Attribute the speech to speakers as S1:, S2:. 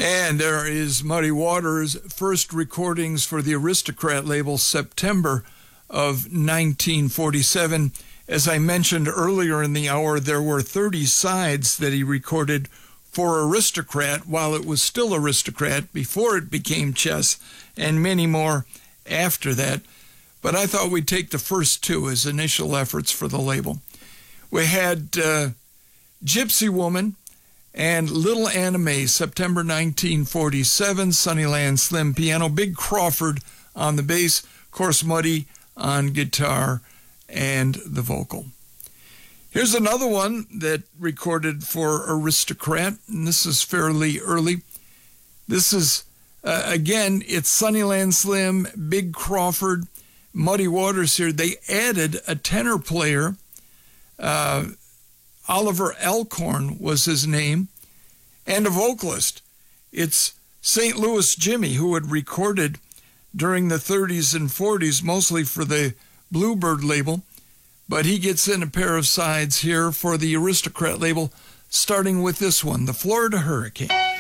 S1: And there is Muddy Waters' first recordings for the Aristocrat label, September of 1947. As I mentioned earlier in the hour, there were 30 sides that he recorded for Aristocrat while it was still Aristocrat, before it became Chess, and many more after that. But I thought we'd take the first two as initial efforts for the label. We had Gypsy Woman and Little Anna May, September 1947, Sunnyland Slim piano, Big Crawford on the bass, of course Muddy on guitar and the vocal. Here's another one that recorded for Aristocrat, and this is fairly early. This is, again, it's Sunnyland Slim, Big Crawford, Muddy Waters here. They added a tenor player. Oliver Alcorn was his name, and a vocalist. It's St. Louis Jimmy, who had recorded during the 30s and 40s, mostly for the Bluebird label, but he gets in a pair of sides here for the Aristocrat label, starting with this one, the Florida Hurricane.